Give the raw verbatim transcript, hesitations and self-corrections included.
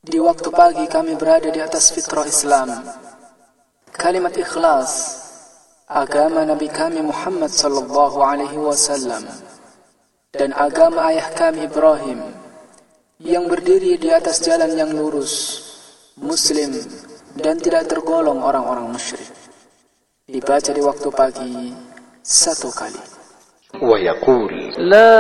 Di waktu pagi kami berada di atas fitrah Islam. Kalimat ikhlas, agama Nabi kami Muhammad sallallahu alaihi wasallam, dan agama ayah kami Ibrahim, yang berdiri di atas jalan yang lurus, Muslim, dan tidak tergolong orang-orang musyrik. Dibaca di waktu pagi satu kali. ويقول